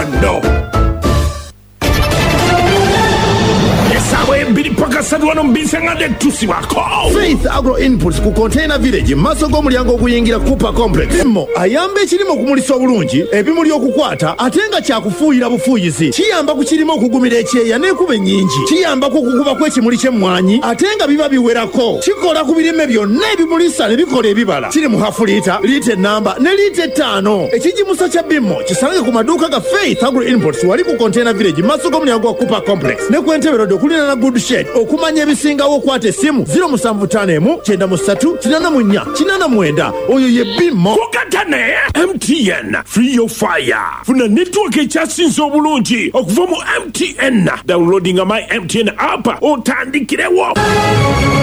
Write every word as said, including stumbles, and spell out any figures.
wano. Esawe mbili paka satu wano mbise ngade tusi wako. Faith Agro Inputs ku Container Village maso go mulyango okuyingira Cooper Complex. Bimmo ayamba ekirimo okumulisa obulungi ebimuli okukwata atenga kyakufuuyira bufuuyizi. Kiyamba ku kirimo okugumira ekyeya n'ekuba ennyingi. Kiyamba ku kukuba kw'ekimuli ky'emmwanyi atenga biba biwerako. Kikola ku birime byonna ebimulisa ne bikola ebibala. Kiri mu half litre, litre namba ne litre ttaano. Ekijimusa kya Bimmo kisange ku maduuka ga Faith Agro Inputs wali ku Container Village maso go mulyango wa Cooper Complex. Ne ku Entebbe Road okulina na Good Shed okumanya ebisingawo okwata essimu zero seven five emu kyenda mu ssatu kinaana mu nnya kinaana mu mwenda. Oyo ye Bimmo. Kugatane M T N Free Your Fire. Funa network ekyasinze obulungi okuva mu M T N. Downloading my M T N app otandikirewo.